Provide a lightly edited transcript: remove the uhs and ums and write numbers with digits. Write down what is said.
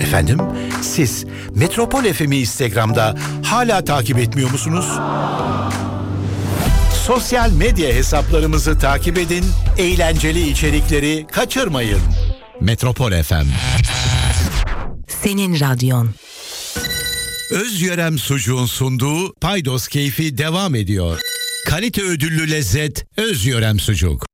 Efendim, siz Metropol FM'i Instagram'da hala takip etmiyor musunuz? Sosyal medya hesaplarımızı takip edin, eğlenceli içerikleri kaçırmayın. Metropol FM. Senin radyon. Özyörem Sucuğun sunduğu Paydos Keyfi devam ediyor. Kalite ödüllü lezzet Özyörem Sucuk.